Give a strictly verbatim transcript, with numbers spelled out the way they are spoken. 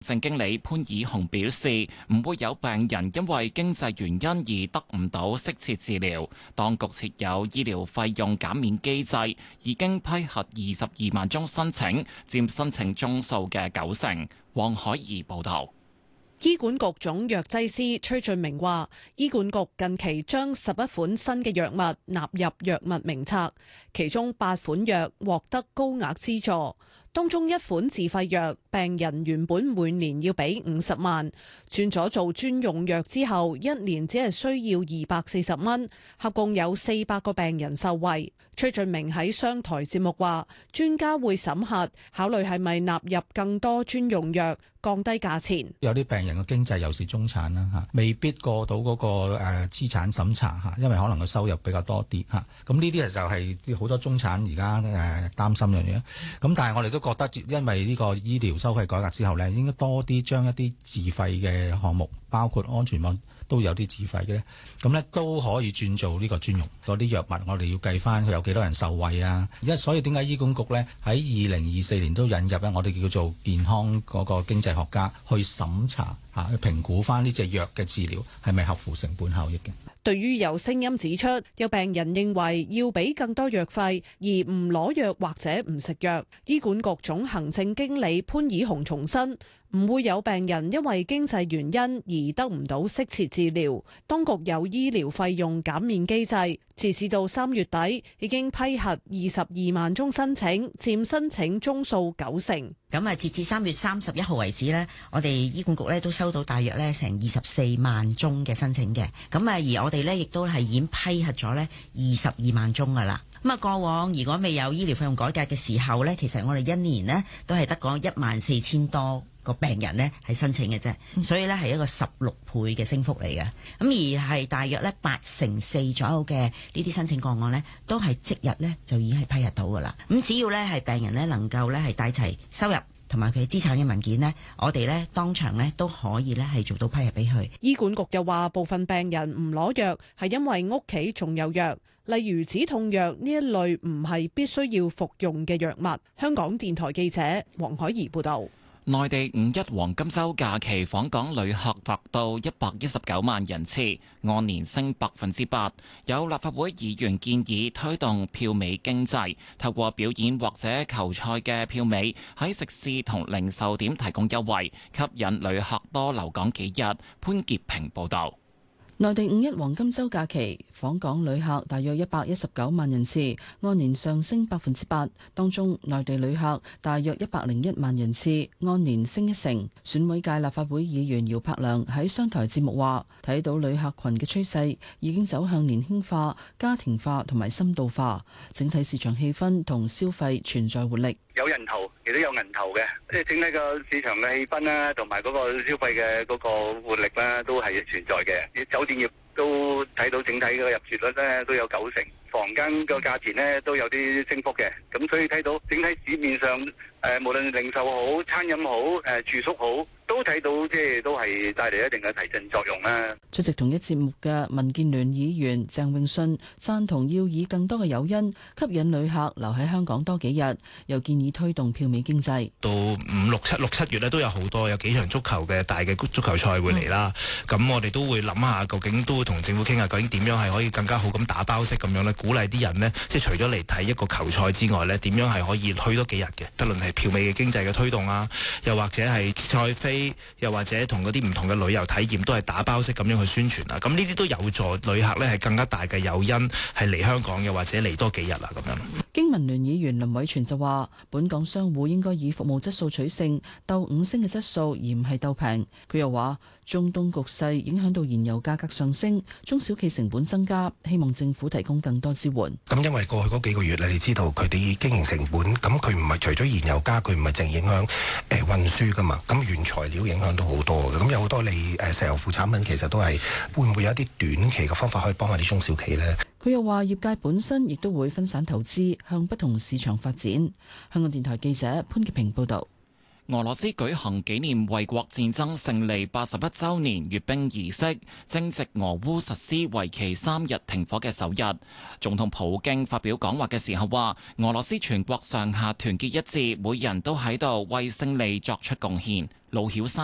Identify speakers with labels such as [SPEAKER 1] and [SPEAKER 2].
[SPEAKER 1] 政經理潘以雄表示，唔會有病人因為經濟原因而得唔到適切治療。當局設有醫療費用減免機制，已經批核二十二萬宗申請，佔申請宗數嘅九成。黃海怡報導。
[SPEAKER 2] 醫管局總藥劑師崔俊明話，醫管局近期將十一款新嘅藥物納入藥物名冊，其中八款藥獲得高額資助。當中一款自費藥，病人原本每年要俾五十萬，轉咗做專用藥之後，一年只係需要二百四十蚊，合共有四百個病人受惠。崔俊明喺商台節目話，專家會審核，考慮係咪納入更多專用藥，降低價錢。
[SPEAKER 3] 有啲病人嘅經濟尤其是中產啦嚇，未必過到嗰個誒資產審查嚇，因為可能個收入比較多啲嚇。咁呢啲就係好多中產而家誒擔心嘅嘢。咁但係我哋都覺得，因為呢個醫療收費改革之後呢，應該多啲將一啲自費嘅項目，包括安全網都有啲自費嘅咧，咁呢都可以轉做呢個專用嗰啲藥物。我哋要計翻佢有幾多人受惠啊！因為所以點解醫管局呢喺二零二四年都引入咧，我哋叫做健康嗰個經濟學家去審查嚇，去評估翻呢隻藥嘅治療係咪合乎成本效益嘅。
[SPEAKER 2] 對於有聲音指出，有病人認為要俾更多藥費而唔攞藥或者唔食藥，醫管局總行政經理潘以雄重申，唔會有病人因為經濟原因而得唔到適切治療。當局有醫療費用減免機制，截至到三月底已經批核二十二萬宗申請，佔申請宗數九成。
[SPEAKER 4] 咁啊，截至三月三十一號為止呢，我哋醫管局咧都收到大約咧成二十四萬宗嘅申請嘅。咁啊，而我哋咧亦都係已經批核咗咧二十二萬宗噶啦。咁啊，過往如果未有醫療費用改革嘅時候咧，其實我哋一年呢都係得講一萬四千多個病人呢係申請嘅啫，所以呢係一個十六倍嘅升幅嚟嘅。咁而係大約呢八成四左右嘅呢啲申請個案呢，都係即日呢就已經係批核到噶啦。咁只要呢係病人呢能夠呢係帶齊收入同埋佢資產嘅文件呢，我哋呢當場呢都可以呢係做到批核俾佢。
[SPEAKER 2] 醫管局又話，部分病人唔攞藥係因為屋企仲有藥，例如止痛藥呢一類唔係必須要服用嘅藥物。香港電台記者黃海怡報道。
[SPEAKER 1] 內地五一黃金週假期訪港旅客達到一百一十九萬人次，按年升百分之八。有立法會議員建議推動票尾經濟，透過表演或者球賽嘅票尾喺食肆同零售點提供優惠，吸引旅客多留港幾日。潘潔平報導。
[SPEAKER 5] 內地五一黃金週假期訪港旅客大約一百一十九萬人次，按年上升百分之八。當中內地旅客大約一百零一萬人次，按年升一成。選委界立法會議員姚柏良喺商台節目話，睇到旅客群嘅趨勢已經走向年輕化、家庭化同埋深度化，整體市場氣氛同消費存在活力。
[SPEAKER 6] 有人頭亦都有銀頭嘅，即係整體個市場嘅氣氛啦，同埋嗰個消費嘅嗰個活力啦，都係存在嘅。酒店業都睇到整體嘅入住率咧都有九成，房間個價錢咧都有啲升幅嘅。咁所以睇到整體市面上誒、呃，無論零售好、餐飲好、誒、呃、住宿好，都睇到即係都係帶嚟一定嘅提振作用啦。
[SPEAKER 5] 出席同一節目嘅民建聯議員鄭泳舜贊同要以更多嘅誘因吸引旅客留喺香港多幾日，又建議推動票尾經濟。
[SPEAKER 7] 到五六七六七月咧都有好多有幾場足球嘅大嘅足球賽會嚟啦。咁、嗯、我哋都會諗下，究竟都會同政府傾下，究竟點樣係可以更加好咁打包式咁樣咧，鼓勵啲人呢，即係除咗嚟睇一個球賽之外呢，點樣係可以去多幾日嘅？不論係票尾嘅經濟嘅推動啊，又或者係賽飛，又或者同嗰啲唔同嘅旅遊體驗都係打包式咁樣去宣傳啊。咁呢啲都有助旅客呢係更加大嘅誘因係嚟香港，又或者嚟多幾日啊咁樣。
[SPEAKER 5] 經民聯議員林偉全就話，本港商戶應該以服務質素取勝，鬥五星嘅質素而唔係鬥平。佢又話，中東局勢影響到燃油價格上升，中小企成本增加，希望政府提供更多支援。
[SPEAKER 8] 咁因為過去嗰幾個月你知道佢哋經營成本，咁佢唔係除咗燃油加，佢唔係淨影響誒、呃、運輸噶嘛，咁原材料影響都好多嘅。咁有好多你誒石油副產品，其實都係會唔會有一啲短期嘅方法可以幫下啲中小企呢？
[SPEAKER 5] 佢又話，業界本身亦都會分散投資，向不同市場發展。香港電台記者潘潔平報導。
[SPEAKER 1] 俄羅斯舉行紀念衛國戰爭勝利八十一週年閱兵儀式，正值俄烏實施為期三日停火嘅首日。總統普京發表講話嘅時候話，俄羅斯全國上下團結一致，每人都喺度為勝利作出貢獻。盧曉山